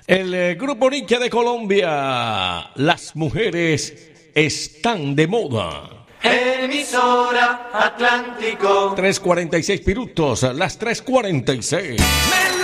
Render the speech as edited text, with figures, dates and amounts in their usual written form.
El grupo Nietzsche de Colombia, las mujeres están de moda. Emisora Atlántico. 3:46 minutos, las 3:46.